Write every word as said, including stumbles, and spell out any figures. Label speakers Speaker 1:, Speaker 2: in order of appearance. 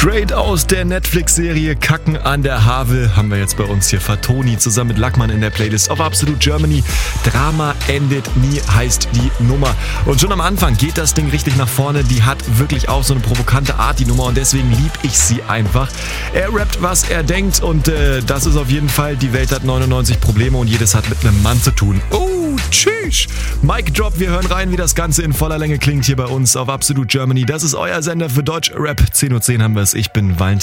Speaker 1: Straight aus der Netflix-Serie Kacken an der Havel haben wir jetzt bei uns hier Fatoni zusammen mit Lackmann in der Playlist auf Absolute Germany. Drama endet nie heißt die Nummer. Und schon am Anfang geht das Ding richtig nach vorne. Die hat wirklich auch so eine provokante Art, die Nummer, und deswegen lieb ich sie einfach. Er rappt, was er denkt, und äh, das ist auf jeden Fall, die Welt hat neunundneunzig Probleme und jedes hat mit einem Mann zu tun. Oh, tschüss. Mic Drop, wir hören rein, wie das Ganze in voller Länge klingt hier bei uns auf Absolute Germany. Das ist euer Sender für Deutsch Rap. zehn Uhr zehn haben wir es. Ich bin Valentin.